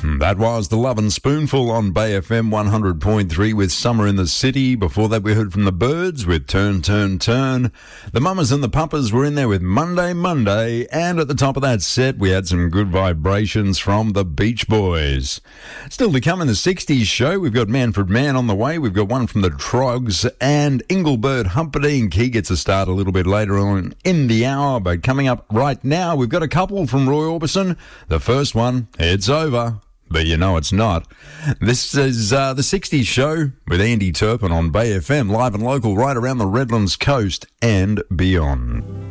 That was The Love and Spoonful on Bay FM 100.3 with Summer in the City. Before that, we heard from the Birds with Turn, Turn, Turn. The Mamas and the Papas were in there with Monday, Monday. And at the top of that set, we had some good vibrations from the Beach Boys. Still to come in the 60s show, we've got Manfred Mann on the way. We've got one from the Trogs and Engelbert Humperdinck. He gets a start a little bit later on in the hour. But coming up right now, we've got a couple from Roy Orbison. The first one, It's Over. But you know it's not. This is the 60s show with Andy Turpin on Bay FM, live and local right around the Redlands coast and beyond.